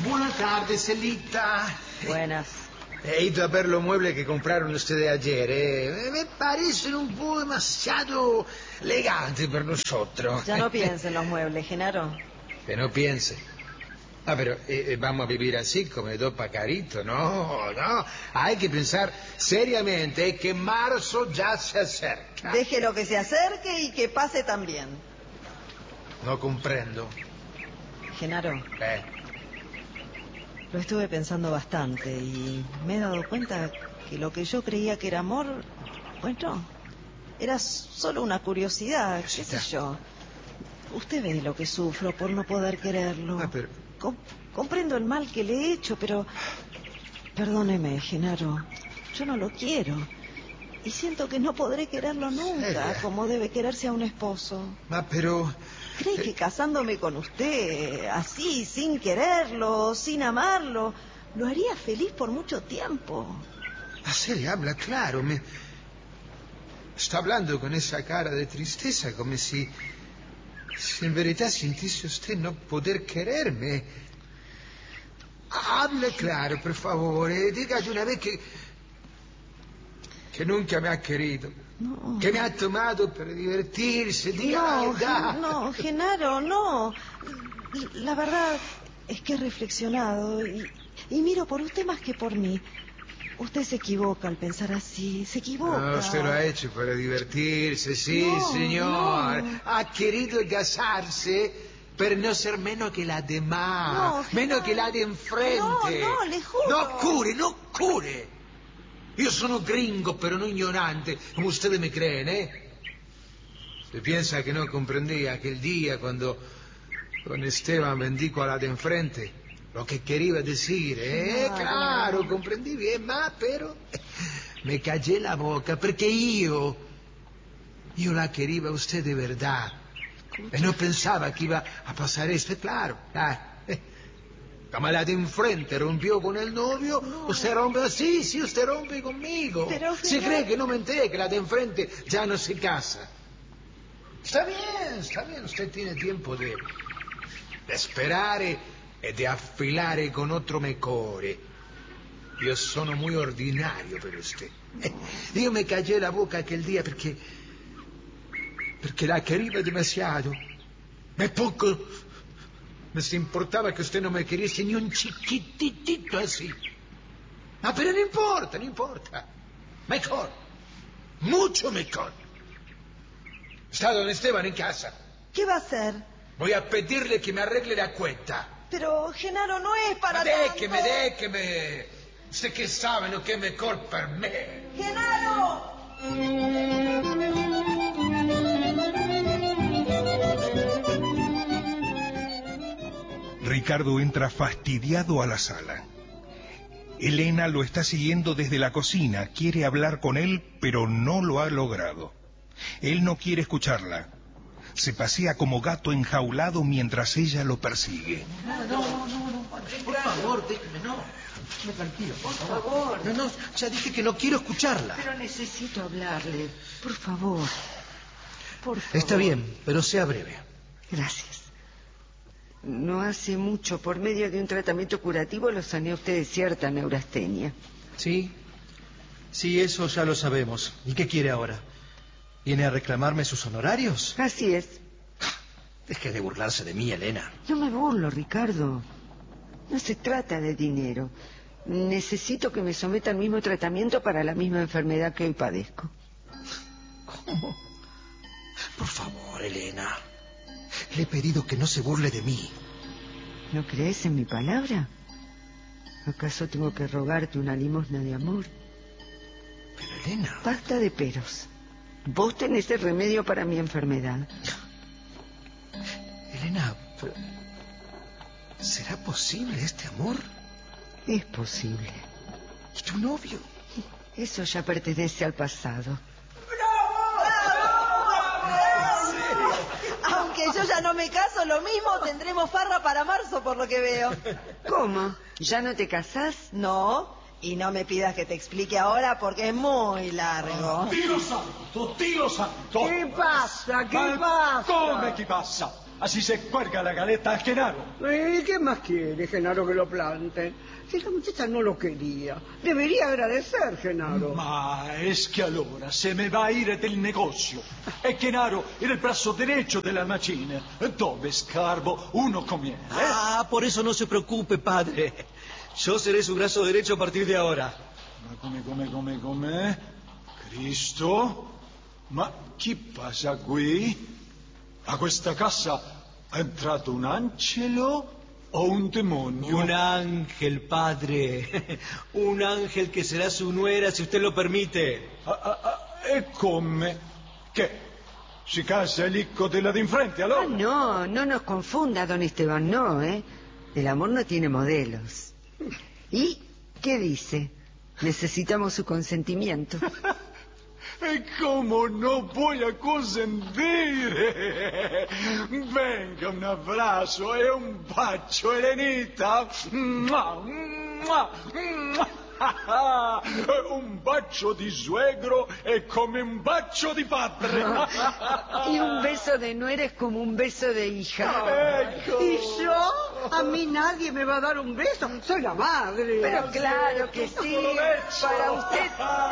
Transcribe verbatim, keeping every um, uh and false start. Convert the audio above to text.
Buenas tardes, Celita. Buenas. He ido a ver los muebles que compraron ustedes ayer. Eh. Me parecen un poco demasiado elegantes para nosotros. Ya no piense en los muebles, Genaro. Que no piense. Ah, pero eh, vamos a vivir así, como dos pacaritos. No, no. Hay que pensar seriamente que marzo ya se acerca. Déjelo que se acerque y que pase también. No comprendo. Genaro. Eh. Lo estuve pensando bastante y me he dado cuenta que lo que yo creía que era amor, bueno, era solo una curiosidad, qué sé yo. Usted ve lo que sufro por no poder quererlo. Ah, pero... Com- comprendo el mal que le he hecho, pero... Perdóneme, Genaro, yo no lo quiero. Y siento que no podré quererlo nunca, como debe quererse a un esposo. Ah, pero... ¿Cree que casándome con usted, así, sin quererlo, sin amarlo, lo haría feliz por mucho tiempo? Así le habla claro. Me... Está hablando con esa cara de tristeza, como si... Si en verdad sintiese usted no poder quererme. Hable claro, por favor. Eh. Diga de una vez que... Que nunca me ha querido. No. Que me ha tomado para divertirse. Diga No, la verdad. Gen- no, Genaro, no. La verdad es que he reflexionado y, y miro por usted más que por mí. Usted se equivoca al pensar así, se equivoca. No, usted lo ha hecho para divertirse, sí, No, señor. no. Ha querido casarse para no ser menos que la demás, No, menos Genaro. que la de enfrente. No, no, le juro. No cure, no cure. Io sono gringo, pero no ignorante, como ustedes me creen, ¿eh? Se piensa que no comprendí aquel día cuando con Esteban bendico a la de enfrente lo que quería decir, ¿eh? Claro. Claro, comprendí bien, ma, pero me callé la boca perché io, io la quería a usted de verdad. E non pensaba que iba a pasar esto, claro. Ah, como la de enfrente rompió con el novio, no. Usted rompe así, sí, usted rompe conmigo. Pero, ¿Se señor... cree que no me enteré que la de enfrente ya no se casa? Está bien, está bien, usted tiene tiempo de, de esperar e de affilare con otro mejore. Io sono muy ordinario per usted. Io me callé la boca aquel día perché, perché la quería demasiado. Me poco... Me importaba que usted no me queriese ni un chiquititito así. Ah, pero no importa, no importa. Mejor. Mucho mejor. Está don Esteban en casa. ¿Qué va a hacer? Voy a pedirle que me arregle la cuenta. Pero, Genaro, no es para tanto. Déjeme, déjeme. Usted que sabe lo que es mejor para mí. ¡Genaro! Ricardo entra fastidiado a la sala. Elena lo está siguiendo desde la cocina. Quiere hablar con él, pero no lo ha logrado. Él no quiere escucharla. Se pasea como gato enjaulado mientras ella lo persigue. No, no, no, no. Por favor, déjeme, no. No, tranquilo, por favor. No, no, ya dije que no quiero escucharla. Pero necesito hablarle. Por favor. Por favor. Está bien, pero sea breve. Gracias. No hace mucho, por medio de un tratamiento curativo, lo sané a usted de cierta neurastenia. Sí, sí, eso ya lo sabemos. ¿Y qué quiere ahora? ¿Viene a reclamarme sus honorarios? Así es. Deje de burlarse de mí, Elena. No me burlo, Ricardo. No se trata de dinero. Necesito que me someta al mismo tratamiento para la misma enfermedad que hoy padezco. ¿Cómo? Por favor, Elena. Le he pedido que no se burle de mí. ¿No crees en mi palabra? ¿Acaso tengo que rogarte una limosna de amor? Pero, Elena... Basta de peros. Vos tenés el remedio para mi enfermedad. Elena, pero... ¿será posible este amor? Es posible. ¿Y tu novio? Eso ya pertenece al pasado. Aunque yo ya no me caso, lo mismo tendremos farra para marzo, por lo que veo. ¿Cómo? ¿Ya no te casás? No, y no me pidas que te explique ahora porque es muy largo. Dio santo, Dio santo! ¿Qué pasa? ¿Qué Ma pasa? come chi passa? así se cuelga la galeta a Genaro. ¿Y qué más quiere, Genaro, que lo planten? Si la muchacha no lo quería, debería agradecer, Genaro. Ma es che allora se me va a ir del negozio e Genaro era il braccio derecho della macchina, dove scarbo uno conviene. ¿eh? Ah, por eso no se preocupe, padre. Yo seré su brazo derecho a partir de ahora. Ma come, come, come, come? Cristo? Ma chi passa qui? A questa casa è entrato un angelo o un demonio? Un ángel, padre. Un ángel que será su nuera, si usted lo permite. Ah, ah, ah, e come? Che? Si casa el hijo de la de enfrente, allora? Ah, no, no nos confunda, don Esteban, no, ¿eh? El amor no tiene modelos. ¿Y qué dice? Necesitamos su consentimiento. E come no voy a consentir? Venga, un abbraccio e un bacio, Elenita. Mua, mua, mua. Un bacio di suegro è come un bacio di padre. Y un beso de nuera es como un beso de hija. Ecco. ¿Y yo? A mí nadie me va a dar un beso. Soy la madre. Pero claro que sí, para usted